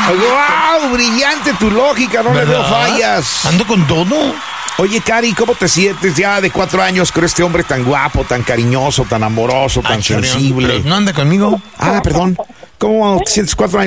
¡Wow! Brillante tu lógica, no le veo fallas. Ando con todo. Oye, Cari, ¿cómo te sientes ya de 4 años con este hombre tan guapo, tan cariñoso, tan amoroso, tan sensible? ¿No anda conmigo? Perdón. ¿Cómo te sientes 4 años?